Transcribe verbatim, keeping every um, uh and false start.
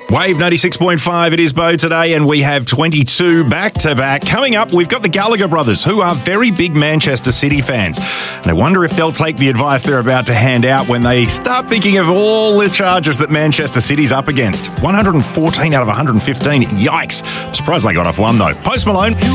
Wave ninety-six point five, it is Bo today, and we have twenty-two back-to-back. Coming up, we've got the Gallagher brothers, who are very big Manchester City fans. And I wonder if they'll take the advice they're about to hand out when they start thinking of all the charges that Manchester City's up against. one hundred fourteen out of one hundred fifteen. Yikes. I'm surprised they got off one, though. Post Malone.